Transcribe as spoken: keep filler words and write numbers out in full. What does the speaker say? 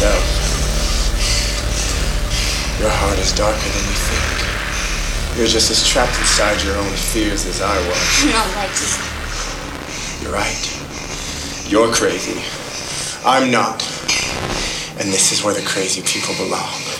yourself. Your heart is darker than you think. You're just as trapped inside your own fears as I was. Not like you. You're right. You're crazy. I'm not. And this is where the crazy people belong.